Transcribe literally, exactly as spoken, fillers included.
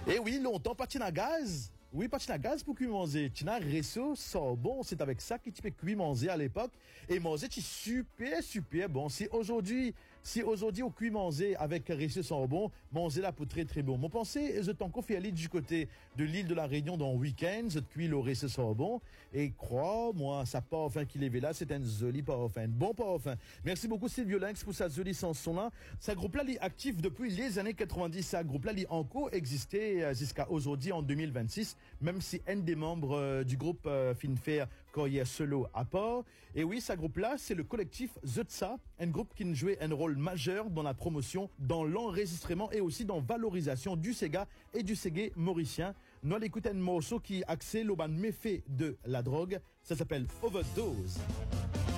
Et oui, longtemps, pas à gaz. Oui, pas à gaz pour cuire manger. Tu n'as réseau, ça bon, c'est avec ça que tu peux cuire manger à l'époque. Et manger, tu super, super bon. Si aujourd'hui, si aujourd'hui, on cuit manger avec réseau sans bon, manger là pour très, très bon. Mon pensée, je t'en confie aller du côté de l'île de la Réunion dans le week-end, je te cuis le réseau sans bon. Et crois-moi, ça part enfin qu'il est là, c'est un joli parfum. Bon parfum. Merci beaucoup, Sylvio Lynx, pour sa jolie chanson-là. Ce groupe-là, il est actif depuis les années quatre-vingt-dix. Ce groupe-là, il encore existé jusqu'à aujourd'hui en deux mille vingt-six. Même si un des membres euh, du groupe euh, Finfair quand il y a solo à part. Et oui, ce groupe-là, c'est le collectif Zetsa, un groupe qui jouait un rôle majeur dans la promotion, dans l'enregistrement et aussi dans valorisation du Sega et du Ségué mauricien. Nous allons écouter un morceau qui accède au ban méfait de la drogue. Ça s'appelle Overdose.